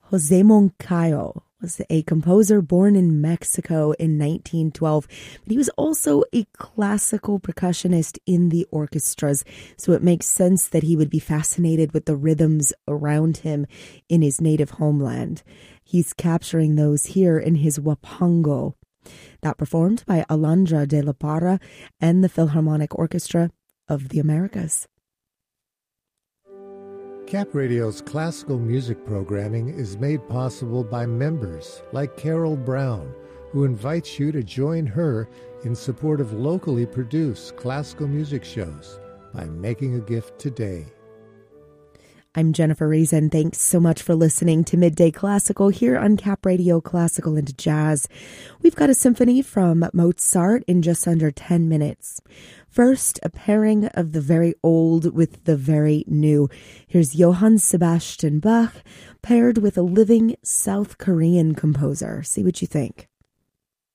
Jose Moncayo was a composer born in Mexico in 1912, but he was also a classical percussionist in the orchestras, so it makes sense that he would be fascinated with the rhythms around him in his native homeland. He's capturing those here in his Huapango, that performed by Alondra de la Parra and the Philharmonic Orchestra of the Americas. Cap Radio's classical music programming is made possible by members like Carol Brown, who invites you to join her in support of locally produced classical music shows by making a gift today. I'm Jennifer Reason. Thanks so much for listening to Midday Classical here on Cap Radio Classical and Jazz. We've got a symphony from Mozart in just under 10 minutes. First, a pairing of the very old with the very new. Here's Johann Sebastian Bach paired with a living South Korean composer. See what you think.